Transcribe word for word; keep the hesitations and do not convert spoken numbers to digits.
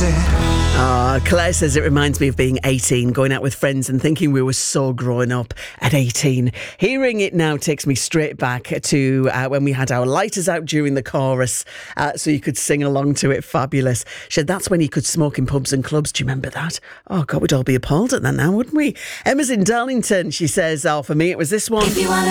Oh, Claire says it reminds me of being eighteen, going out with friends and thinking we were so growing up at eighteen. Hearing it now takes me straight back to uh, when we had our lighters out during the chorus, uh, so you could sing along to it. Fabulous. She said that's when you could smoke in pubs and clubs. Do you remember that? Oh, God, we'd all be appalled at that now, wouldn't we? Emma's in Darlington. She says, oh, for me, it was this one. If you wanna